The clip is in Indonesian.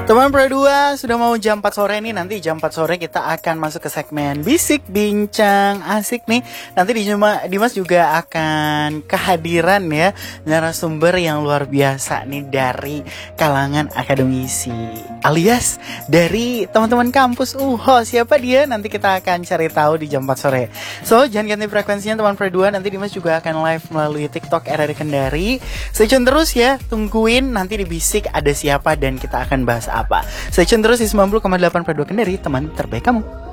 Teman Pro 2, sudah mau jam 4 sore nih. Nanti jam 4 sore kita akan masuk ke segmen Bisik Bincang Asik nih. Nanti Dimas juga akan kehadiran ya narasumber yang luar biasa nih dari kalangan akademisi, alias dari teman-teman kampus. Siapa dia? Nanti kita akan cari tahu di jam 4 sore. So, jangan ganti frekuensinya teman Pro 2. Nanti Dimas juga akan live melalui TikTok RRI Kendari. Stay tune terus ya. Tungguin nanti di Bisik ada siapa dan kita akan bahas apa. Stay tune terus di 90,8 Pro 2 Kendari, teman terbaik kamu.